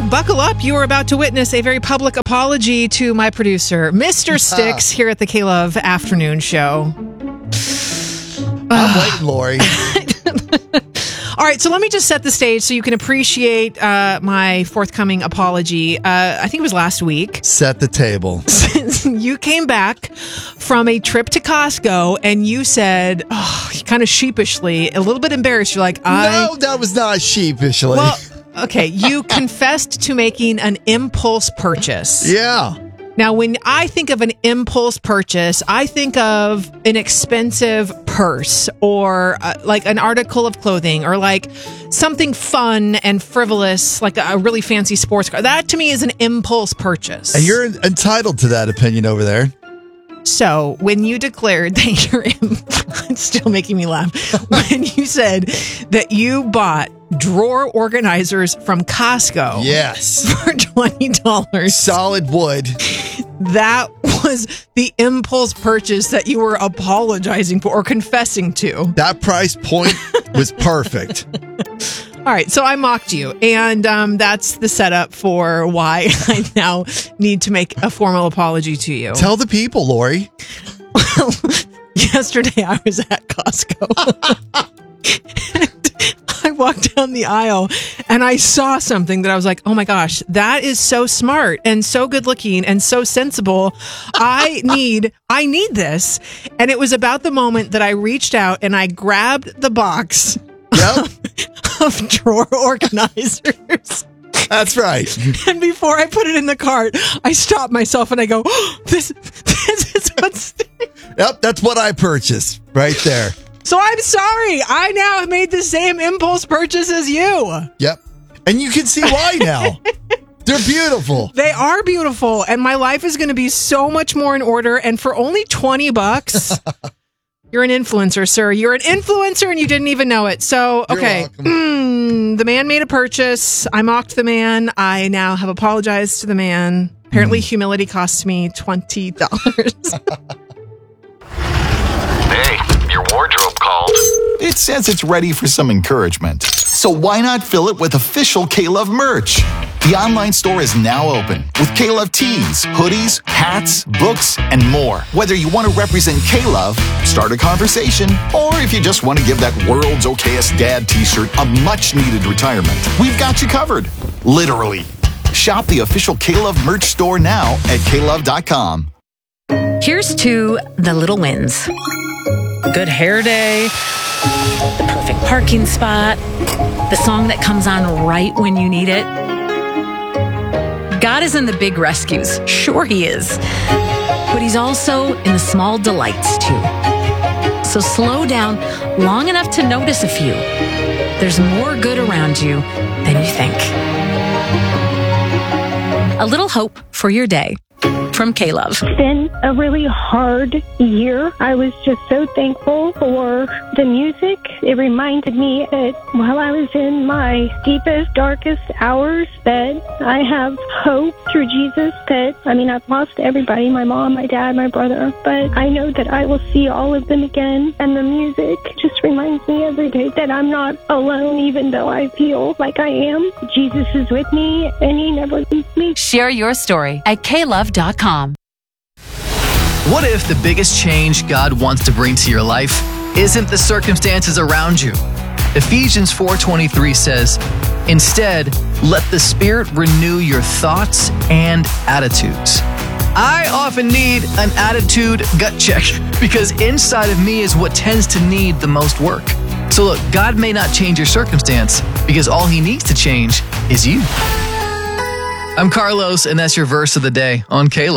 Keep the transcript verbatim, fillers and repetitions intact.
buckle up. You are about to witness a very public apology to my producer, Mister Sticks, here at the K-Love Afternoon Show. I'm waiting, Lori. All right, so let me just set the stage so you can appreciate uh, my forthcoming apology. Uh, I think it was last week. Set the table. You came back from a trip to Costco and you said, oh, kind of sheepishly, a little bit embarrassed. You're like, I... No, that was not sheepishly. Well, okay, you confessed to making an impulse purchase. Yeah. Now, when I think of an impulse purchase, I think of an expensive purse or uh, like an article of clothing or like something fun and frivolous, like a really fancy sports car. That to me is an impulse purchase. And you're entitled to that opinion over there. So when you declared that you're, it's still making me laugh. When you said that you bought drawer organizers from Costco. Yes. For twenty dollars. Solid wood. That was the impulse purchase that you were apologizing for or confessing to. That price point was perfect. All right, so I mocked you, and um, that's the setup for why I now need to make a formal apology to you. Tell the people, Lori. Well, yesterday I was at Costco. I walked down the aisle and I saw something that I was like, oh my gosh, that is so smart and so good looking and so sensible. I need, I need this. And it was about the moment that I reached out and I grabbed the box Yep. of, of drawer organizers. That's right. And before I put it in the cart, I stopped myself and I go, oh, this, this is what's there. Yep, that's what I purchased right there. So I'm sorry. I now have made the same impulse purchase as you. Yep. And you can see why now. They're beautiful. They are beautiful. And my life is going to be so much more in order. And for only twenty bucks, you're an influencer, sir. You're an influencer and you didn't even know it. So, okay. Mm, the man made a purchase. I mocked the man. I now have apologized to the man. Apparently, mm. humility costs me twenty dollars. Hey, your wardrobe called. It says it's ready for some encouragement. So why not fill it with official K-Love merch? The online store is now open with K-Love tees, hoodies, hats, books, and more. Whether you want to represent K-Love, start a conversation, or if you just want to give that world's okayest dad t-shirt a much-needed retirement, we've got you covered. Literally. Shop the official K-Love merch store now at K love dot com. Here's to the little wins. Good hair day, the perfect parking spot, the song that comes on right when you need it. God is in the big rescues. Sure he is. But he's also in the small delights too. So slow down long enough to notice a few. There's more good around you than you think. A little hope for your day. From K-Love. It's been a really hard year. I was just so thankful for the music. It reminded me that while I was in my deepest, darkest hours, that I have hope through Jesus. That, I mean, I've lost everybody, my mom, my dad, my brother, but I know that I will see all of them again. And the music just reminds me every day that I'm not alone, even though I feel like I am. Jesus is with me, and he never leaves me. Share your story at K love dot com. What if the biggest change God wants to bring to your life isn't the circumstances around you? Ephesians four twenty-three says, "Instead, let the Spirit renew your thoughts and attitudes." I often need an attitude gut check because inside of me is what tends to need the most work. So look, God may not change your circumstance because all he needs to change is you. I'm Carlos, and that's your verse of the day on K-Love.